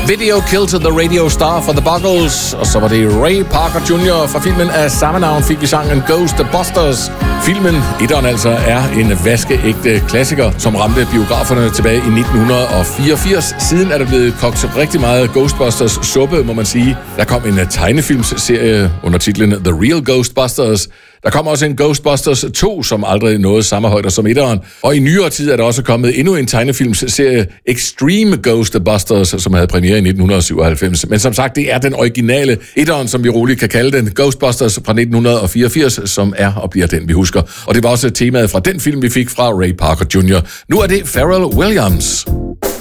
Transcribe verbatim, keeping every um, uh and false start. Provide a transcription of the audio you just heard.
Video Killed the Radio Star for The Buggles, og så var det Ray Parker junior fra filmen af samme navn fik vi sangen Ghostbusters. Filmen, etteren altså, er en vaskeægte klassiker, som ramte biograferne tilbage i nitten fireogfirs. Siden er der blevet kogt rigtig meget Ghostbusters suppe, må man sige. Der kom en tegnefilmsserie under titlen The Real Ghostbusters. Der kom også en Ghostbusters to, som aldrig nåede samme højder som etteren. Og i nyere tid er der også kommet endnu en tegnefilmsserie, Extreme Ghostbusters, som havde premiere i nitten syvoghalvfems. Men som sagt, det er den originale etteren, som vi roligt kan kalde den, Ghostbusters fra nitten fireogfirs, som er og bliver den, vi husker. Og det var også temaet fra den film, vi fik fra Ray Parker junior Nu er det Pharrell Williams.